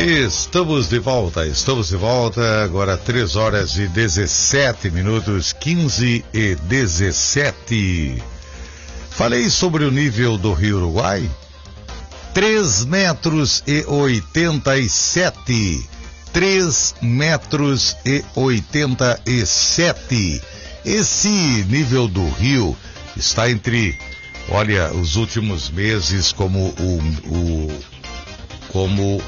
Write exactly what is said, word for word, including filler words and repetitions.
Estamos de volta, estamos de volta, agora três horas e dezessete minutos, quinze e dezessete. Falei sobre o nível do Rio Uruguai? três metros e oitenta e sete. três metros e oitenta e sete. Esse nível do rio está entre, olha, os últimos meses como o, o como